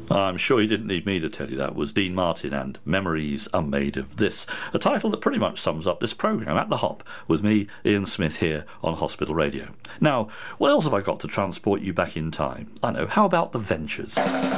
I'm sure you didn't need me to tell you that was Dean Martin and Memories Are Made of This, a title that pretty much sums up this programme, At the Hop, with me, Ian Smith, here on Hospital Radio. Now, what else have I got to transport you back in time? I know, how about The Ventures?